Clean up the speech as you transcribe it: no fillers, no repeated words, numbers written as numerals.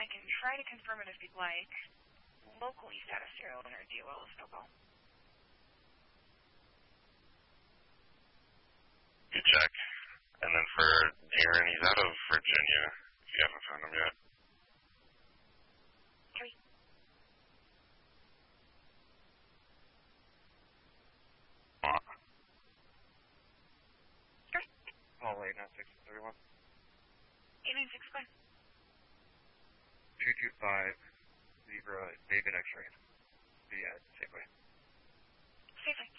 I can try to confirm it if you'd like. Locally status serial owner DOL is no go. You check. And then for Darren, he's out of Virginia, if you haven't found him yet. Okay. Sure. Call 89631. 8965. 225 Zebra David X-ray. The Safeway. Safeway.